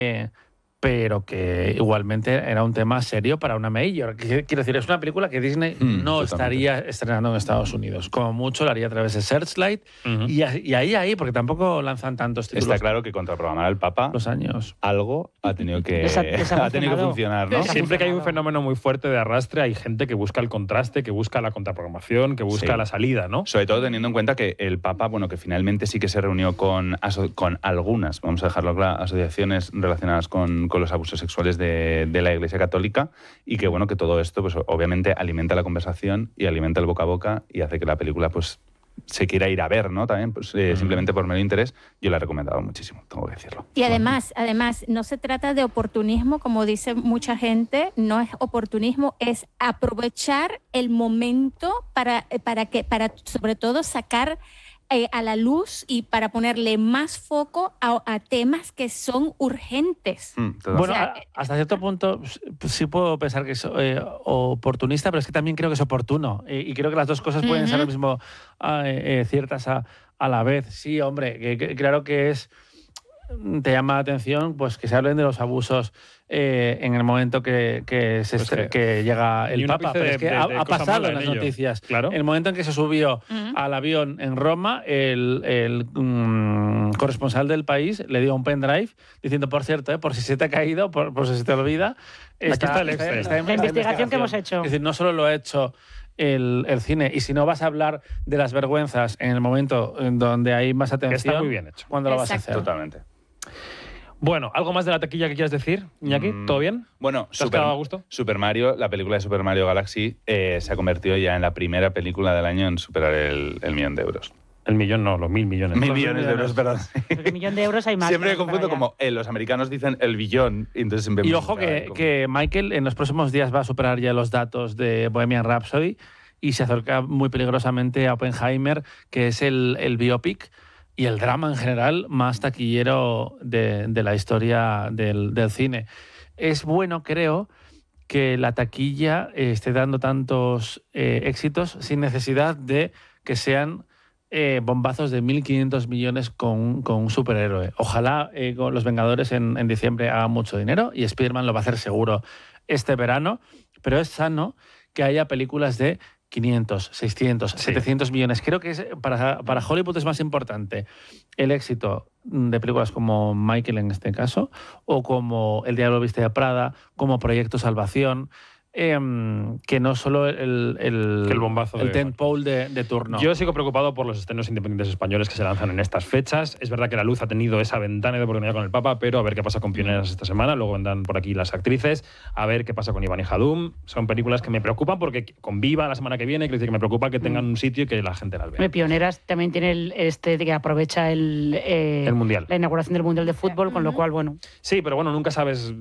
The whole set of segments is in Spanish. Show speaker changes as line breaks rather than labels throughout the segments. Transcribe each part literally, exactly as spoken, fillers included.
Eh, pero que igualmente era un tema serio para una major. Quiero decir, es una película que Disney mm, no totalmente. estaría estrenando en Estados Unidos. Como mucho lo haría a través de Searchlight. Uh-huh. y, y ahí, ahí, porque tampoco lanzan tantos títulos.
Está claro que contraprogramar al Papa
los años.
algo ha tenido que,
les ha, les ha
ha tenido que funcionar, ¿no?
Siempre que hay un fenómeno muy fuerte de arrastre, hay gente que busca el contraste, que busca la contraprogramación, que busca sí. la salida, ¿no?
Sobre todo teniendo en cuenta que el Papa, bueno, que finalmente sí que se reunió con, con algunas, vamos a dejarlo claro, asociaciones relacionadas con, con los abusos sexuales De, de la Iglesia Católica, y que bueno, que todo esto pues obviamente alimenta la conversación y alimenta el boca a boca y hace que la película pues se quiera ir a ver, ¿no? También pues, eh, mm. simplemente por mero interés. Yo la he recomendado muchísimo, tengo que decirlo.
Y además, además no se trata de oportunismo, como dice mucha gente, no es oportunismo, es aprovechar el momento para, para que, para sobre todo sacar Eh, a la luz y para ponerle más foco a, a temas que son urgentes.
Mm, bueno, o sea, a, hasta cierto punto sí puedo pensar que es eh, oportunista, pero es que también creo que es oportuno. Eh, y creo que las dos cosas pueden uh-huh. ser lo mismo eh, eh, ciertas a, a la vez. Sí, hombre, que, que, claro que es te llama la atención pues que se hablen de los abusos eh, en el momento que, que, se pues que, que llega el Papa. Pero
de,
es que
de,
ha,
de
ha pasado en las
ello.
noticias.
Claro.
El momento en que se subió uh-huh. al avión en Roma, el, el um, corresponsal del país le dio un pendrive diciendo, por cierto, eh, por si se te ha caído, por, por si se te olvida,
está, está, el está, está,
está, está la investigación que hemos hecho.
Es decir, no solo lo ha hecho El, el cine. Y si no vas a hablar de las vergüenzas en el momento en donde hay más atención,
está muy bien hecho.
¿cuándo lo vas a hacer?
Totalmente.
Bueno, ¿algo más de la taquilla que quieras decir, Iñaki? ¿Todo bien?
Bueno,
¿te has
Super,
quedado a gusto?
Super Mario, la película de Super Mario Galaxy, eh, se ha convertido ya en la primera película del año en superar el, el millón de euros.
El millón no, los mil millones.
Mil millones de euros, perdón.
El millón de euros hay más.
Siempre me confundo como eh, los americanos dicen el billón. Y, entonces siempre
y ojo que, como... que Michael en los próximos días va a superar ya los datos de Bohemian Rhapsody y se acerca muy peligrosamente a Oppenheimer, que es el, el biopic y el drama en general más taquillero de, de la historia del, del cine. Es bueno, creo, que la taquilla esté dando tantos eh, éxitos sin necesidad de que sean eh, bombazos de mil quinientos millones con, con un superhéroe. Ojalá eh, con Los Vengadores en, en diciembre hagan mucho dinero y Spider-Man lo va a hacer seguro este verano, pero es sano que haya películas de quinientos, seiscientos, sí. setecientos millones. Creo que es, para, para Hollywood es más importante el éxito de películas como Michael en este caso, o como El Diablo Viste a Prada, como Proyecto Salvación, eh, que no solo el, el,
que el bombazo
el
de...
tentpole de, de turno.
Yo sigo preocupado por los estrenos independientes españoles que se lanzan en estas fechas. Es verdad que La Luz ha tenido esa ventana de oportunidad con el Papa, pero a ver qué pasa con Pioneras esta semana. Luego vendrán por aquí las actrices. A ver qué pasa con Iván y Jadum. Son películas que me preocupan porque con Viva la semana que viene, quiere decir que me preocupa que tengan un sitio y que la gente las vea.
Pioneras también tiene el, este que aprovecha el, eh,
el Mundial.
La inauguración del Mundial de Fútbol, uh-huh. con lo cual, bueno...
Sí, pero bueno, nunca sabes...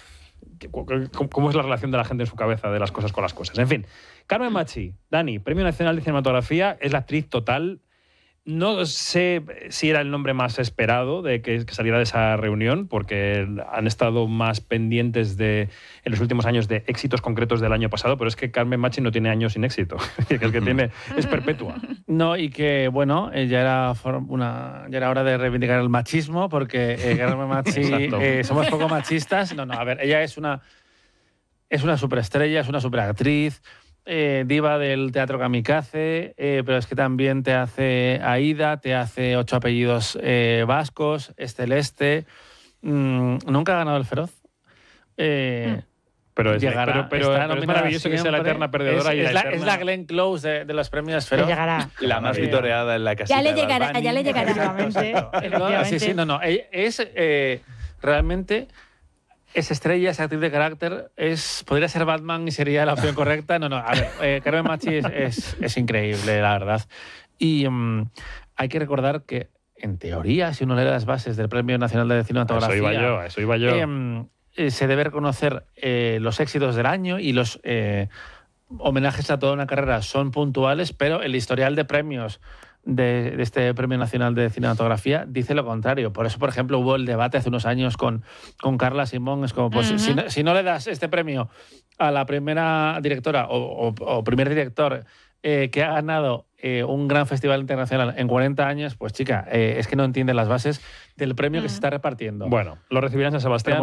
¿Cómo es la relación de la gente en su cabeza de las cosas con las cosas? En fin, Carmen Machi, Dani, Premio Nacional de Cinematografía, es la actriz total. No sé si era el nombre más esperado de que, que saliera de esa reunión, porque han estado más pendientes de, en los últimos años de éxitos concretos del año pasado, pero es que Carmen Machi no tiene años sin éxito, que el que tiene es perpetua.
No, y que, bueno, eh, ya, era una, ya era hora de reivindicar el machismo, porque eh, Carmen Machi eh, somos poco machistas. No, no, a ver, ella es una, es una superestrella, es una superactriz, Eh, diva del teatro kamikaze, eh, pero es que también te hace Aida, te hace ocho apellidos eh, vascos, es celeste. Mm, nunca ha ganado el Feroz. Eh,
mm. Pero es,
llegará,
pero, pero, pero es maravilloso siempre. Que sea la eterna perdedora.
Es,
y
es,
la,
la,
eterna...
es la Glenn Close de, de los premios Feroz.
Llegará.
La más vitoreada en la casita.
Ya le llegará,
de
ya le llegará.
Efectivamente. No, sí, sí, no, no. Es eh, realmente... Es estrella, es actriz de carácter, es, podría ser Batman y sería la opción correcta. No, no, a ver, eh, Carmen Machi es, es, es increíble, la verdad. Y um, hay que recordar que, en teoría, si uno lee las bases del Premio Nacional de Cinematografía...
Eso iba yo, eso iba yo.
Eh, eh, se debe reconocer eh, los éxitos del año y los eh, homenajes a toda una carrera son puntuales, pero el historial de premios De, de este Premio Nacional de Cinematografía dice lo contrario. Por eso, por ejemplo, hubo el debate hace unos años con, con Carla Simón. Es como, pues, uh-huh. si, no, si no le das este premio a la primera directora o, o, o primer director eh, que ha ganado eh, un gran festival internacional en cuarenta años, pues chica, eh, es que no entiende las bases del premio uh-huh. que se está repartiendo.
Bueno, lo recibirán en San Sebastián.